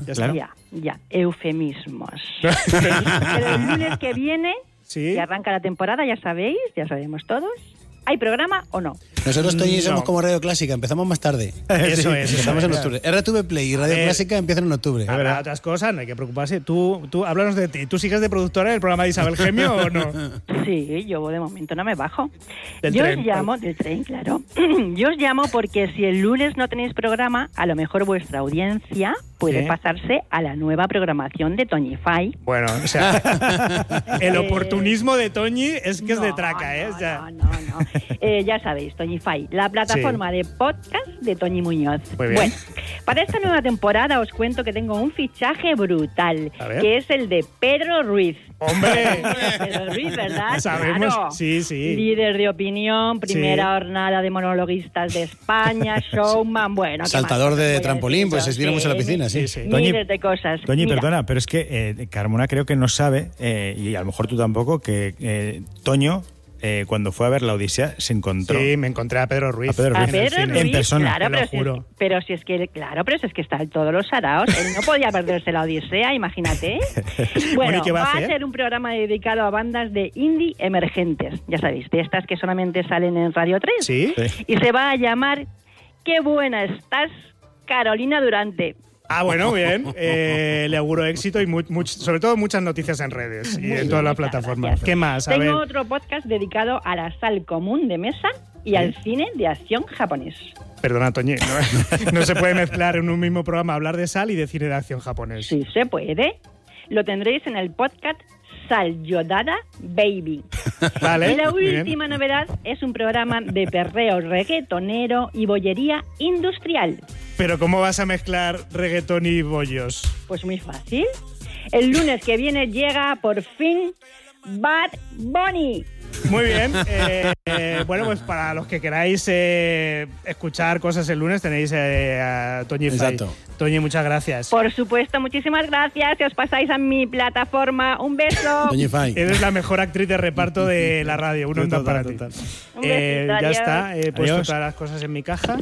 Claro. Ya, eufemismos. Pero el lunes que viene, Sí. que arranca la temporada, ya sabemos todos, ¿hay programa o no? Nosotros, Toñi, somos No. como Radio Clásica, empezamos más tarde. Eso es. Empezamos en octubre. RTV Play y Radio Clásica empiezan en octubre. Habrá otras cosas, no hay que preocuparse. Tú háblanos de ti. ¿Tú sigues de productora del programa de Isabel Gemio o no? Sí, yo de momento no me bajo. Del Yo tren. os llamo, del tren, claro. Yo os llamo porque si el lunes no tenéis programa, a lo mejor vuestra audiencia puede ¿Sí? pasarse a la nueva programación de Toñify. Bueno, o sea, el oportunismo de Toñi es que es de traca, ¿eh? No, O sea, no. Ya sabéis, Toñify, la plataforma de podcast de Toñi Muñoz. Muy bien. Bueno, para esta nueva temporada os cuento que tengo un fichaje brutal, A ver. que es el de Pedro Ruiz. ¡Hombre! Pedro Ruiz, ¿verdad? Sabemos, Claro. sí. Líder de opinión, primera jornada de monologuistas de España, showman, bueno. ¿qué Saltador más de os voy a trampolín, decir pues yo? estiramos en la piscina, sí. Sí. Miles de cosas. Toñi, Mira, perdona, pero es que Carmona creo que no sabe, y a lo mejor tú tampoco, que Toño, cuando fue a ver la Odisea, se encontró. Sí, me encontré a Pedro Ruiz. A Pedro A Ruiz. Pedro En el Ruiz, en persona, claro, te lo juro. pero si es que está en todos los saraos. Él no podía perderse la Odisea, imagínate. Bueno, ¿y qué va a hacer? ser un programa dedicado a bandas de indie emergentes. Ya sabéis, de estas que solamente salen en Radio 3. ¿Sí? Y se va a llamar Qué buena estás, Carolina Durante. Ah, bueno, bien. Le auguro éxito y sobre todo muchas noticias en redes y en todas las muchas plataformas. gracias. ¿Qué más? A ver. Tengo otro podcast dedicado a la sal común de mesa y al cine de acción japonés. Perdona, Toñi, no se puede mezclar en un mismo programa hablar de sal y de cine de acción japonés. Sí se puede. Lo tendréis en el podcast Salyodada Baby. Vale, Y la muy bien. última novedad es un programa de perreo reggaetonero y bollería industrial. Pero ¿cómo vas a mezclar reggaetón y bollos? Pues muy fácil. El lunes que viene llega por fin Bad Bunny. Muy bien. Bueno, pues para los que queráis escuchar cosas el lunes tenéis a Toñi Fay. Exacto. Toñi, muchas gracias. Por supuesto, muchísimas gracias. Si os pasáis a mi plataforma, un beso. Toñi Fay. Eres la mejor actriz de reparto de la radio. Un onda para ti. Un besito, Ya adiós. está. He puesto Adiós. todas las cosas en mi caja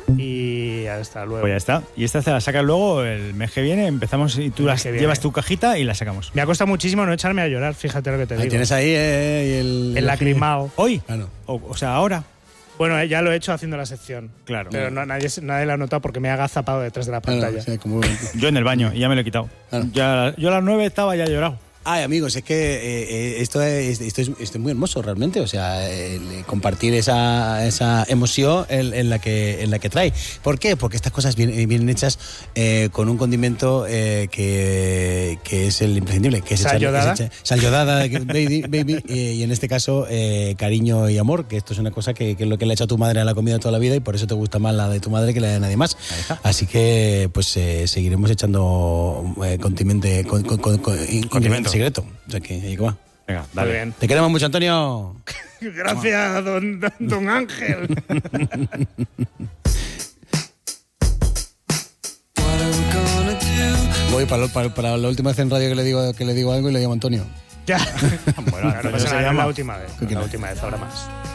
y hasta luego. Pues ya está. Y esta te la sacas luego el mes que viene, empezamos y tú El mes que viene. llevas tu cajita y la sacamos. Me ha costado muchísimo no echarme a llorar, fíjate lo que te Ahí digo. tienes ahí El lacrimao. ¿Hoy? Claro. O sea, ahora. Bueno, ya lo he hecho haciendo la sección. Claro. Pero nadie lo ha notado porque me ha agazapado detrás de la Claro, pantalla. sí, como... Yo en el baño y ya me lo he quitado. Claro. Yo a las 9 estaba ya llorado. Ay, amigos, es que esto es muy hermoso realmente, o sea, compartir esa emoción en la que trae. ¿Por qué? Porque estas cosas vienen hechas con un condimento que es el imprescindible, que es Salyodada. Salyodada, baby, y en este caso cariño y amor, que esto es una cosa que es lo que le ha hecho a tu madre a la comida toda la vida y por eso te gusta más la de tu madre que la de nadie más. Así que pues seguiremos echando condimento secreto. O sea que ahí va. Venga, Muy dale. bien. Te queremos mucho, Antonio. Gracias, don Ángel. Voy para la última vez en radio que le digo algo y le llamo Antonio. Ya. Bueno, No pasa nada, es la última vez. La última vez, ahora más.